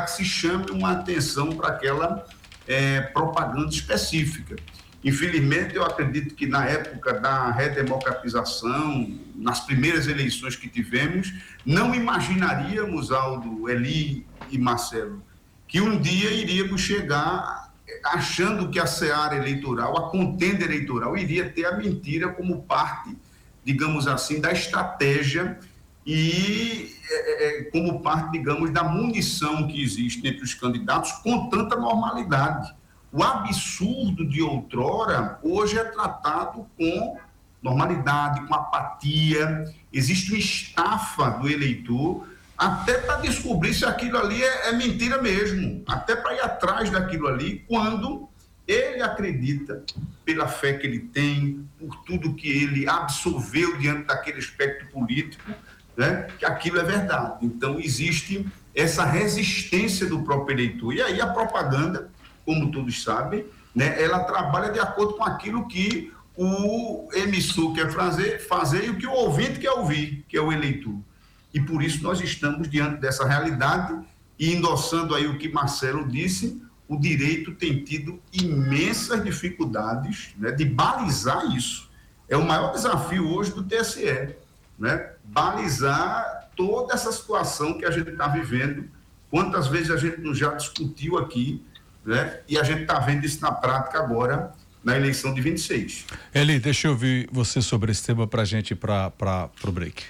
que se chame uma atenção para aquela propaganda específica. Infelizmente, eu acredito que na época da redemocratização, nas primeiras eleições que tivemos, não imaginaríamos, Aldo, Eli e Marcelo, que um dia iríamos chegar achando que a seara eleitoral, a contenda eleitoral, iria ter a mentira como parte, digamos assim, da estratégia e como parte, digamos, da munição que existe entre os candidatos com tanta normalidade. O absurdo de outrora, hoje é tratado com normalidade, com apatia. Existe uma estafa do eleitor, até para descobrir se aquilo ali é mentira mesmo, até para ir atrás daquilo ali, quando ele acredita, pela fé que ele tem, por tudo que ele absorveu diante daquele espectro político, né, que aquilo é verdade. Então, existe essa resistência do próprio eleitor. E aí a propaganda, como todos sabem, né, ela trabalha de acordo com aquilo que o emissor quer fazer e o que o ouvinte quer ouvir, que é o eleitor. E por isso nós estamos diante dessa realidade e endossando aí o que Marcelo disse, o direito tem tido imensas dificuldades, né, de balizar isso. É o maior desafio hoje do TSE, né, balizar toda essa situação que a gente está vivendo. Quantas vezes a gente já discutiu aqui, né? E a gente está vendo isso na prática agora, na eleição de 26. Eli, deixa eu ouvir você sobre esse tema para a gente ir para o break.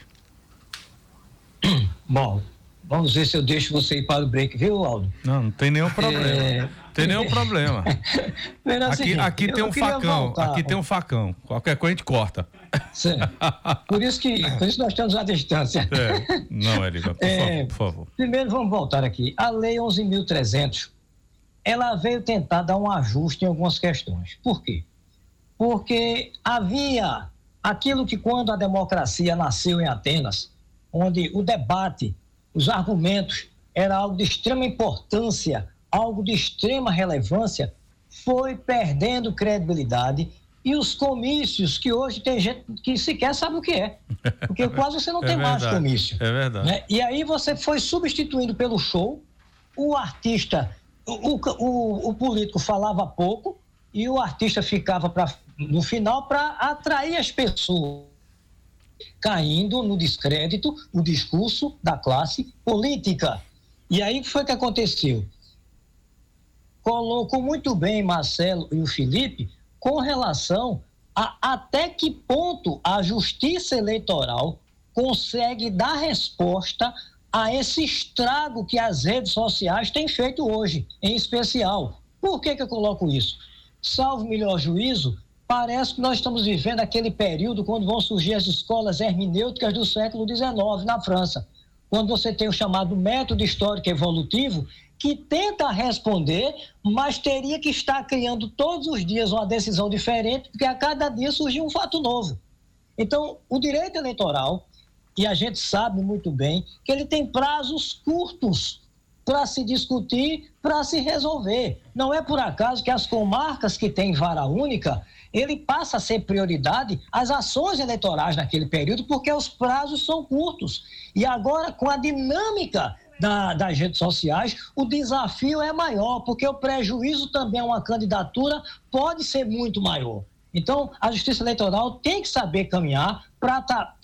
Bom, vamos ver se eu deixo você ir para o break, viu, Aldo? Não tem nenhum problema. Tem nenhum problema. Aqui tem um facão, aqui tem um facão. Qualquer coisa a gente corta. Certo. Por isso nós estamos à distância. Não, Eli, por favor. Primeiro vamos voltar aqui. A Lei 11.300, ela veio tentar dar um ajuste em algumas questões. Por quê? Porque havia aquilo que quando a democracia nasceu em Atenas, onde o debate, os argumentos, era algo de extrema importância, algo de extrema relevância, foi perdendo credibilidade, e os comícios, que hoje tem gente que sequer sabe o que é, porque quase você não tem mais comício. É verdade. Né? E aí você foi substituindo pelo show, o artista, o político falava pouco e o artista ficava no final para atrair as pessoas, caindo no descrédito, o discurso da classe política. E aí o que foi que aconteceu? Colocou muito bem Marcelo e o Felipe com relação a até que ponto a justiça eleitoral consegue dar resposta a esse estrago que as redes sociais têm feito hoje, em especial. Por que eu coloco isso? Salvo melhor juízo, parece que nós estamos vivendo aquele período quando vão surgir as escolas hermenêuticas do século XIX na França, quando você tem o chamado método histórico evolutivo, que tenta responder, mas teria que estar criando todos os dias uma decisão diferente, porque a cada dia surgiu um fato novo. Então, o direito eleitoral, e a gente sabe muito bem que ele tem prazos curtos para se discutir, para se resolver. Não é por acaso que as comarcas que têm vara única, ele passa a ser prioridade as ações eleitorais naquele período, porque os prazos são curtos. E agora, com a dinâmica das redes sociais, o desafio é maior, porque o prejuízo também a uma candidatura pode ser muito maior. Então, a Justiça Eleitoral tem que saber caminhar para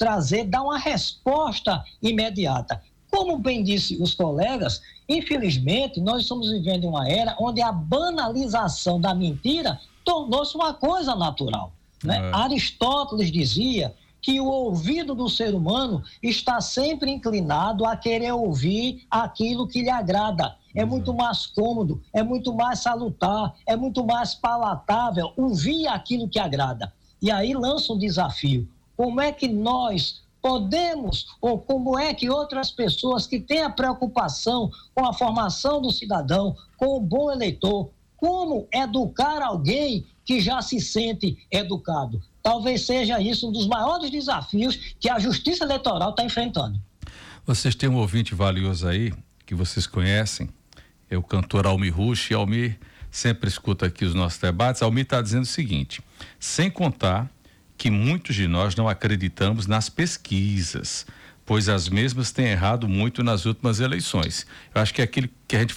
dar uma resposta imediata. Como bem disse os colegas, infelizmente, nós estamos vivendo uma era onde a banalização da mentira tornou-se uma coisa natural, né? Aristóteles dizia que o ouvido do ser humano está sempre inclinado a querer ouvir aquilo que lhe agrada. É muito mais cômodo, é muito mais salutar, é muito mais palatável ouvir aquilo que agrada. E aí lança um desafio. Como é que nós podemos, ou como é que outras pessoas que têm a preocupação com a formação do cidadão, com o bom eleitor, como educar alguém que já se sente educado? Talvez seja isso um dos maiores desafios que a Justiça Eleitoral está enfrentando. Vocês têm um ouvinte valioso aí, que vocês conhecem, é o cantor Almir Rush. Almir sempre escuta aqui os nossos debates. Almir está dizendo o seguinte: sem contar que muitos de nós não acreditamos nas pesquisas, pois as mesmas têm errado muito nas últimas eleições. Eu acho que é aquilo que a gente